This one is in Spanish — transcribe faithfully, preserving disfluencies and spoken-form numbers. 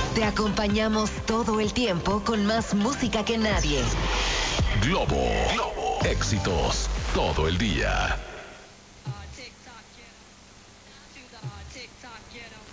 Te acompañamos todo el tiempo con más música que nadie. Globo. Globo. Éxitos todo el día. TikTok, you know, to the TikTok, you know.